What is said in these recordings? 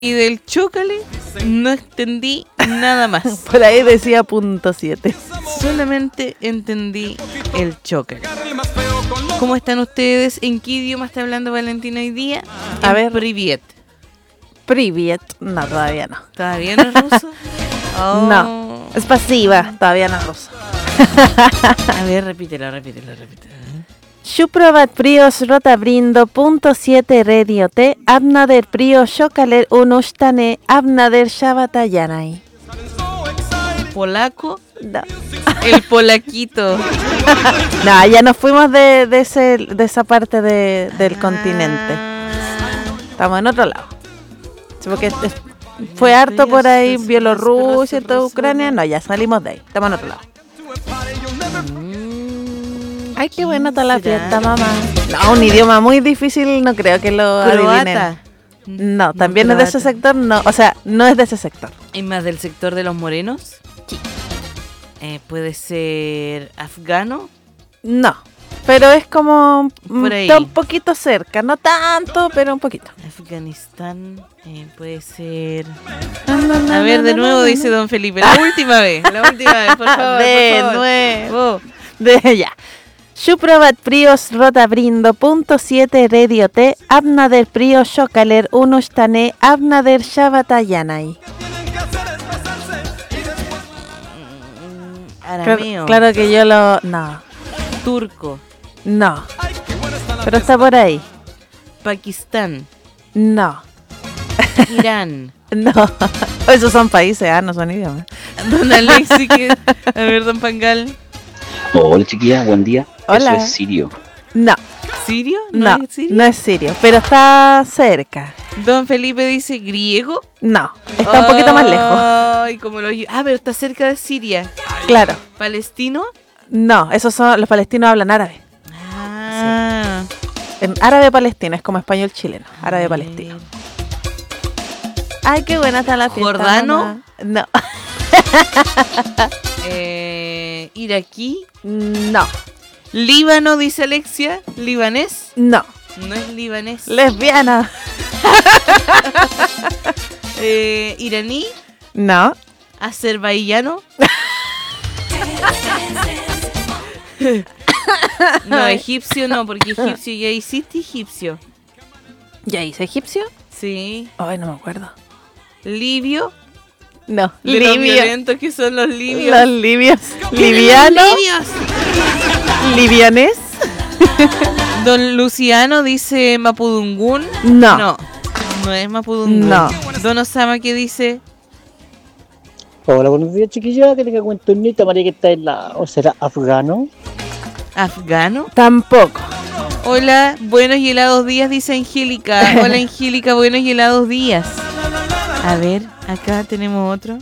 Y del chócale no entendí nada más. Por ahí decía .7. Solamente entendí el chócale. ¿Cómo están ustedes? ¿En qué idioma está hablando Valentina hoy día? A ver. Privet. Privet. No, todavía no. ¿Todavía no es ruso? Oh. No. Es pasiva. Todavía no es ruso. A ver, repítelo. Shuprovat prios rotabrindo .7 radio te abnader prio shokaler unushtane abnader shabatayanai. ¿Polaco? No. El polaquito. No, ya nos fuimos de esa parte del continente. Estamos en otro lado. Sí, porque fue harto por ahí Bielorrusia y toda Ucrania. No, ya salimos de ahí. Estamos en otro lado. Ay, qué buena está la fiesta, mamá. No, un idioma muy difícil, no creo que lo adivinen. No, también croata. Es de ese sector, no, o sea, no es de ese sector. ¿Es más del sector de los morenos? Sí. ¿Puede ser afgano? No, pero es como está un poquito cerca, no tanto, pero un poquito. Afganistán, puede ser... A ver, de nuevo dice don Felipe, la última vez, por favor. De nuevo. Ya. Shuprovat prios rotabrindo .7 radio te abnader prio shokaler unushtane abnader shabatayanai. Arameo. Claro que yo lo... No. Turco. No. Pero está por ahí. Pakistán. No. Irán. No. Esos son países, no son idiomas. Don Alexi, a ver, don Pangal. Hola chiquilla, buen día. Hola. Eso es sirio. No. ¿Sirio? No, es sirio? No es sirio, pero está cerca. Don Felipe dice griego. No, está un poquito más lejos. Ay, como pero está cerca de Siria. Claro. ¿Palestino? No, esos son los palestinos hablan árabe. Ah. Sí. En árabe palestino, es como español chileno, árabe palestino. Ay, qué buena está la fiesta. ¿Jordano? Mamá. No. ¿Iraquí? No. ¿Líbano, dice Alexia? ¿Libanés? No. No es libanés. Lesbiana. ¿Iraní? No. ¿Azerbaiyano? No, egipcio no, porque egipcio ya hiciste egipcio. ¿Ya hice egipcio? Sí. Ay, no me acuerdo. ¿Libio? No. De los violentos que son los libios. Los libios. ¿Livianos? ¿Livianés? Don Luciano dice Mapudungún. No. No es Mapudungún. No. Don Osama, ¿qué dice? Hola, buenos días, chiquilla. Que tenga cuenta Nita María que está en la... ¿O será afgano? ¿Afgano? Tampoco. Hola, buenos y helados días, dice Angélica. Hola, Angélica, buenos y helados días. A ver, acá tenemos otro.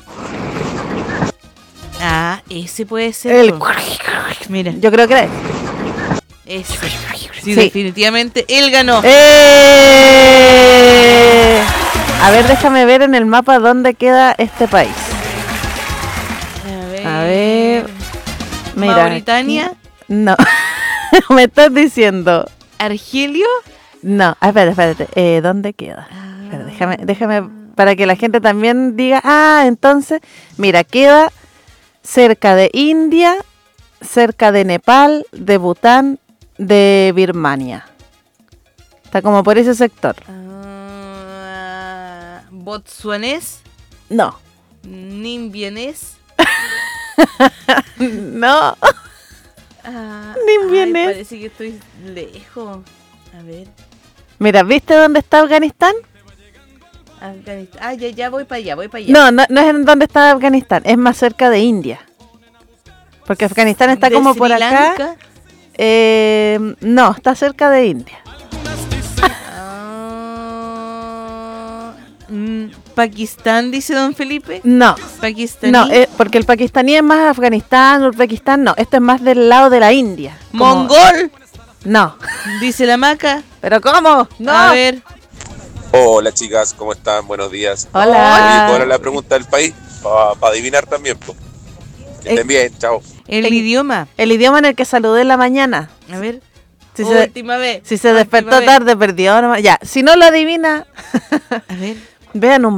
Ah, ese puede ser. Mira. Yo creo que era ese. Sí, definitivamente él ganó. A ver, déjame ver en el mapa dónde queda este país. A ver. Mira. ¿Mauritania? Aquí. No. ¿Me estás diciendo? ¿Argelio? No. Espérate. ¿Dónde queda? Espera, déjame para que la gente también diga, entonces, mira, queda cerca de India, cerca de Nepal, de Bután, de Birmania. Está como por ese sector. ¿Botsuanés? No. ¿Nimbianés? No. Nimbianés. Parece que estoy lejos. A ver. Mira, ¿viste dónde está Afganistán? Afganistán. Ya voy para allá. No es en donde está Afganistán, es más cerca de India. Porque Afganistán está como por acá. No, está cerca de India. ¿Pakistán, dice don Felipe? No. ¿Pakistaní? No, porque el pakistaní es más Afganistán, Uzbekistán, no. Esto es más del lado de la India. ¿Mongol? No. Dice la Maca. ¿Pero cómo? No. A ver. Hola chicas, ¿cómo están? Buenos días. Hola. ¿Cuál es la pregunta del país? Para adivinar también. Que estén bien, chao. El idioma. El idioma en el que saludé en la mañana. A ver. Si última vez. Si se despertó tarde, perdió. Ya, si no lo adivina. A ver. Vean un